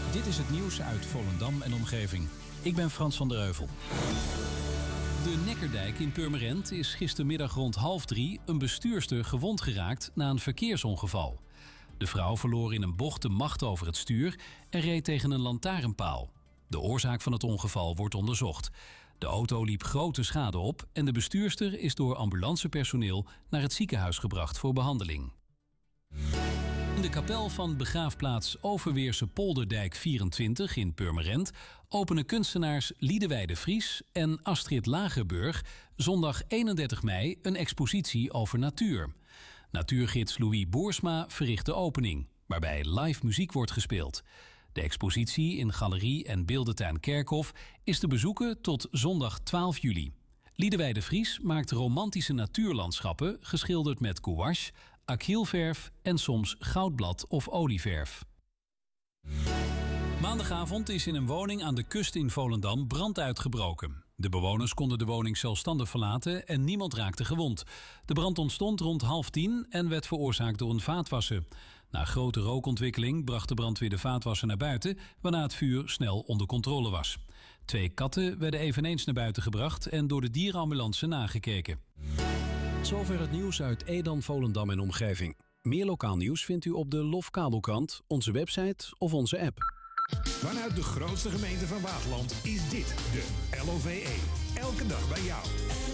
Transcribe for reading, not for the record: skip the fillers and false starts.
Dit is het nieuws uit Volendam en omgeving. Ik ben Frans van der Heuvel. De Neckerdijk in Purmerend is gistermiddag rond 2:30 een bestuurster gewond geraakt na een verkeersongeval. De vrouw verloor in een bocht de macht over het stuur en reed tegen een lantaarnpaal. De oorzaak van het ongeval wordt onderzocht. De auto liep grote schade op en de bestuurster is door ambulancepersoneel naar het ziekenhuis gebracht voor behandeling. In de kapel van begraafplaats Overweerse Polderdijk 24 in Purmerend openen kunstenaars Liedewij de Vries en Astrid Lagerburg zondag 31 mei een expositie over natuur. Natuurgids Louis Boersma verricht de opening, waarbij live muziek wordt gespeeld. De expositie in Galerie en Beeldentuin Kerkhof is te bezoeken tot zondag 12 juli. Liedewij de Vries maakt romantische natuurlandschappen geschilderd met gouache, acrylverf en soms goudblad of olieverf. Maandagavond is in een woning aan de kust in Volendam brand uitgebroken. De bewoners konden de woning zelfstandig verlaten en niemand raakte gewond. De brand ontstond rond 9:30 en werd veroorzaakt door een vaatwasser. Na grote rookontwikkeling bracht de brandweer de vaatwasser naar buiten, waarna het vuur snel onder controle was. 2 katten werden eveneens naar buiten gebracht en door de dierenambulance nagekeken. Zover het nieuws uit Edam, Volendam en omgeving. Meer lokaal nieuws vindt u op de LOF-kabelkrant, onze website of onze app. Vanuit de grootste gemeente van Waterland is dit de LOVE. Elke dag bij jou.